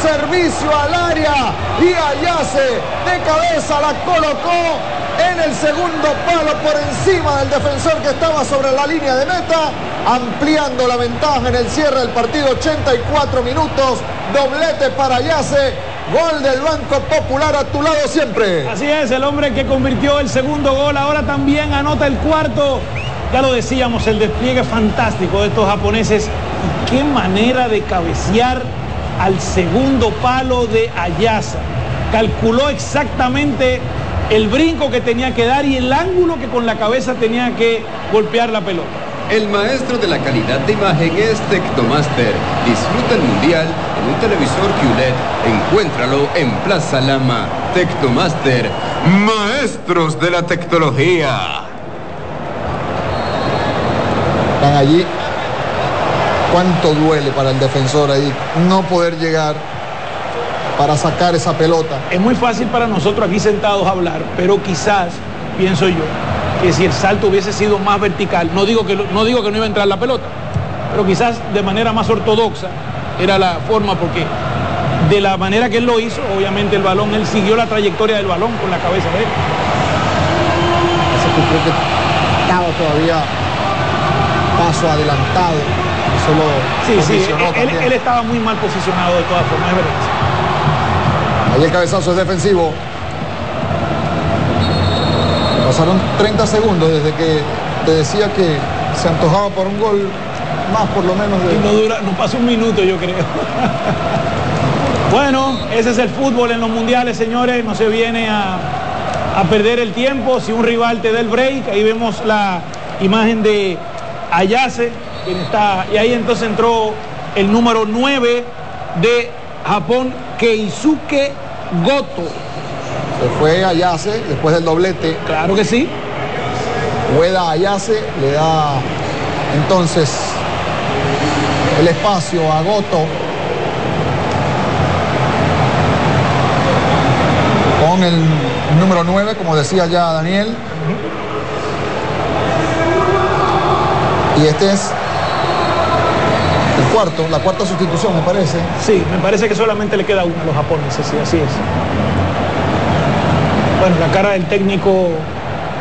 servicio al área y Ayase de cabeza la colocó en el segundo palo por encima del defensor que estaba sobre la línea de meta, ampliando la ventaja en el cierre del partido. 84 minutos, doblete para Ayase, gol del Banco Popular, a tu lado siempre. Así es, el hombre que convirtió el segundo gol ahora también anota el cuarto. Ya lo decíamos, el despliegue fantástico de estos japoneses. Y qué manera de cabecear al segundo palo de Ayase. Calculó exactamente el brinco que tenía que dar y el ángulo que con la cabeza tenía que golpear la pelota. El maestro de la calidad de imagen es Tecnomaster. Disfruta el mundial en un televisor QLED. Encuéntralo en Plaza Lama. Tecnomaster, maestros de la tecnología. Están allí. Cuánto duele para el defensor ahí no poder llegar para sacar esa pelota. Es muy fácil para nosotros aquí sentados hablar, pero quizás, pienso yo, que si el salto hubiese sido más vertical, no digo que no iba a entrar la pelota, pero quizás de manera más ortodoxa era la forma, porque de la manera que él lo hizo, obviamente el balón, él siguió la trayectoria del balón con la cabeza de él. Yo creo que estaba todavía paso adelantado. Sí, él estaba muy mal posicionado de todas formas, es verdad. Ahí el cabezazo es defensivo. Pasaron 30 segundos desde que te decía que se antojaba por un gol más, por lo menos. No pasa un minuto, yo creo. Bueno, ese es el fútbol en los mundiales, señores. No se viene a perder el tiempo. Si un rival te da el break, ahí vemos la imagen de Ayase, quien está, y ahí entonces entró el número 9 de Japón, Keisuke Goto. Se fue Ayase después del doblete. Claro que sí. Ueda Ayase, le da entonces el espacio a Goto. Con el número 9, como decía ya Daniel. Y este es la cuarta sustitución, me parece. Sí, me parece que solamente le queda uno a los japoneses, sí, así es. Bueno, la cara del técnico